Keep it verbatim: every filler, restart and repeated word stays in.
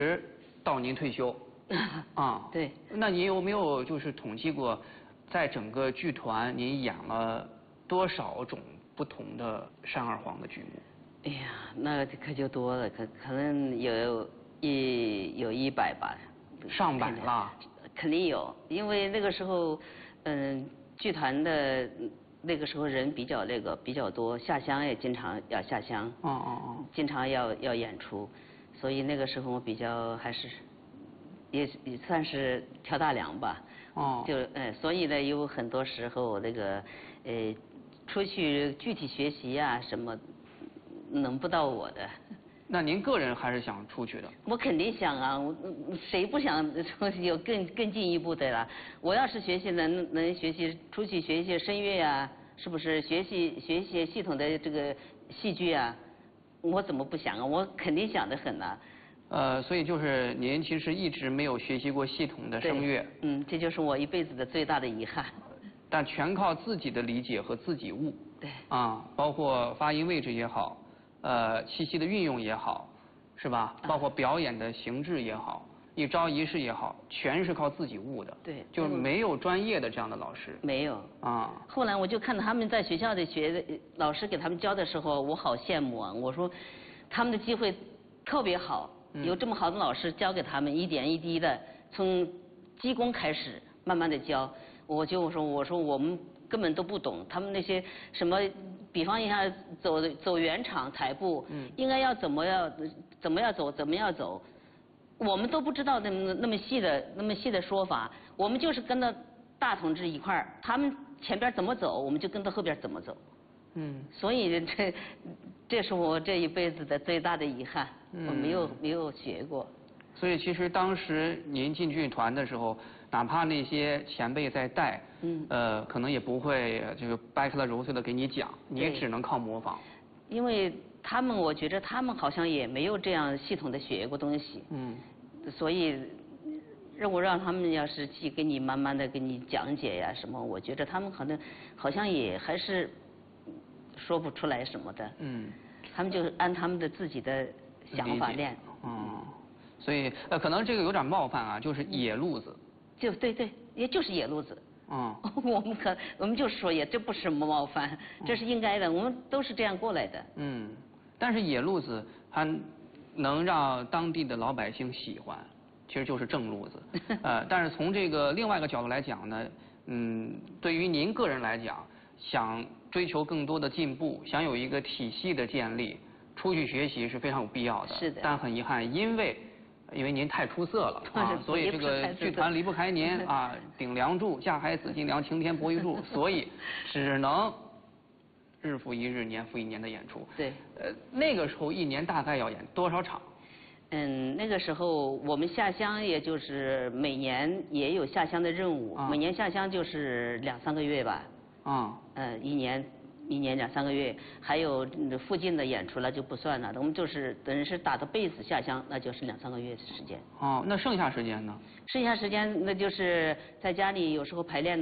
到您退休。啊， 对。 那您有没有就是统计过，在整个剧团您演了多少种不同的单二黄的剧目？ 哎呀，那可就多了，可可能有一有一百吧。 上百了。 肯定有，因为那个时候，嗯，剧团的那个时候人比较那个比较多，下乡也经常要下乡。 哦哦哦。 经常要要演出，所以那个时候我比较还是。也也算是挑大梁吧， 哦， 就呃，所以呢，有很多时候那个呃，出去具体学习呀、什么，轮不到我的。 那您个人还是想出去的？ 我肯定想啊，我谁不想有更更进一步的啦？我要是学习能能学习出去学一些声乐呀，是不是学习学一些系统的这个戏剧啊？我怎么不想啊？我肯定想得很呐、啊。 呃，所以就是您其实一直没有学习过系统的声乐。 嗯，这就是我一辈子的最大的遗憾。 但全靠自己的理解和自己悟。 对。 啊，包括发音位置也好，呃，气息的运用也好，是吧？包括表演的形制也好，一招一式也好，全是靠自己悟的。 对。 就是没有专业的这样的老师。 没有。 啊。 后来我就看到他们在学校里学的老师给他们教的时候，我好羡慕啊！我说，他们的机会特别好。有这么好的老师教给他们，一点一滴的从基功开始，慢慢的教。我就说，我说我们根本都不懂，他们那些什么，比方一下走走圆场台步，嗯，应该要怎么要怎么要走，怎么要走，我们都不知道那么那么细的那么细的说法，我们就是跟着大同志一块儿，他们前边怎么走，我们就跟着后边怎么走。嗯，所以这这是我这一辈子的最大的遗憾，嗯、我没有没有学过。 所以其实当时您进剧团的时候，哪怕那些前辈在带，嗯，呃，可能也不会这个掰开了揉碎的给你讲，你也只能靠模仿。 因为他们，我觉得他们好像也没有这样系统的学过东西，嗯，所以如果让他们要是去给你慢慢的给你讲解呀什么，我觉得他们可能好像也还是。说不出来什么的，嗯，他们就按他们的自己的想法练， 嗯，所以呃，可能这个有点冒犯啊，就是野路子， 就对对，也就是野路子， 嗯， 我们可我们就是说也这不是什么冒犯，这是应该的，我们都是这样过来的， 嗯，但是野路子还能让当地的老百姓喜欢，其实就是正路子，呃，但是从这个另外一个角度来讲呢，嗯，对于您个人来讲。想追求更多的进步，想有一个体系的建立，出去学习是非常有必要的。 是的。 但很遗憾，因为因为您太出色了啊，所以这个剧团离不开您啊，顶梁柱，架海紫金梁，擎天博玉柱，所以只能日复一日，年复一年的演出。 对。 呃，那个时候一年大概要演多少场？ 嗯，那个时候我们下乡，也就是每年也有下乡的任务，啊、每年下乡就是两三个月吧。啊，呃，一年一年两三个月，还有附近的演出了就不算了，我们就是等于是打着被子下乡，那就是两三个月的时间。 哦，那剩下时间呢？ 剩下时间那就是在家里有时候排练。